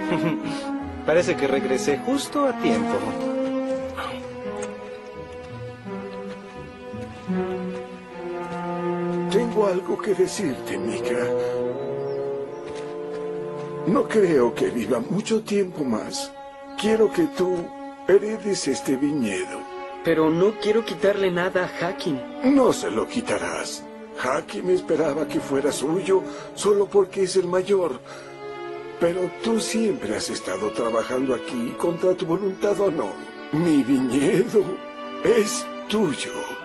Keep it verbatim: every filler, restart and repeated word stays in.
Parece que regresé justo a tiempo. Tengo algo que decirte, Mika. No creo que viva mucho tiempo más. Quiero que tú heredes este viñedo. Pero no quiero quitarle nada a Hakim. No se lo quitarás. Hakim esperaba que fuera suyo solo porque es el mayor. Pero tú siempre has estado trabajando aquí contra tu voluntad o no. Mi viñedo es tuyo.